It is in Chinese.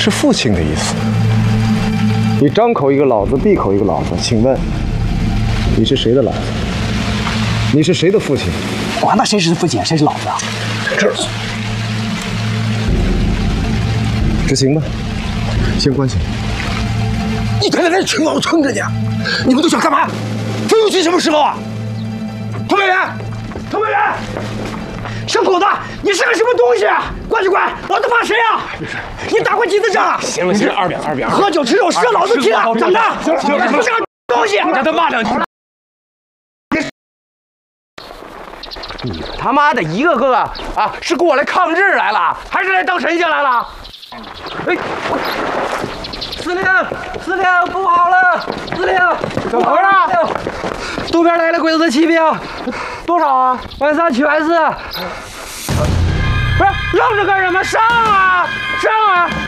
是父亲的意思。你张口一个老子，闭口一个老子，请问你是谁的老子？你是谁的父亲？ 管他谁是父亲，谁是老子啊！ 执行吧，先关起来。 你天天在这吹毛撑着呢，你们都想干嘛？风油区什么时候啊？童美元，童美元，小狗子，你是个什么东西啊？关就关，老子怕谁啊？你打过几次仗？ 行了行了，二表， 喝酒吃肉射老子踢了，怎么着？行了，你不是个东西， 让他骂两句。你他妈的一个个啊，是过来抗日来了，还是来当神仙来了？哎，司令，不好了！司令，怎么回事？东边来了鬼子骑兵，多少啊？137、140。不是，愣着干什么？上啊！